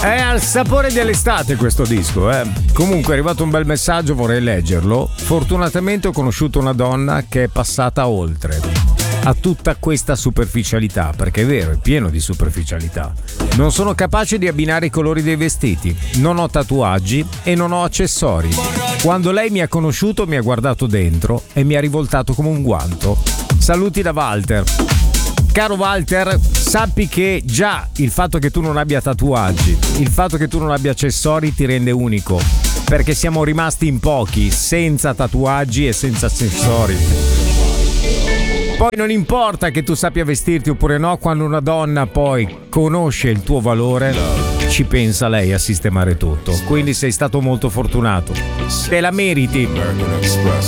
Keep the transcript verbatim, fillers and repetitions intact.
È al sapore dell'estate questo disco, eh. Comunque è arrivato un bel messaggio, vorrei leggerlo. Fortunatamente ho conosciuto una donna che è passata oltre a tutta questa superficialità, perché è vero, è pieno di superficialità. Non sono capace di abbinare i colori dei vestiti, non ho tatuaggi e non ho accessori. Quando lei mi ha conosciuto mi ha guardato dentro e mi ha rivoltato come un guanto. Saluti da Walter. Caro Walter, sappi che già il fatto che tu non abbia tatuaggi, il fatto che tu non abbia accessori ti rende unico, perché siamo rimasti in pochi, senza tatuaggi e senza accessori. Poi non importa che tu sappia vestirti oppure no, quando una donna poi conosce il tuo valore, ci pensa lei a sistemare tutto. Quindi sei stato molto fortunato. Te la meriti.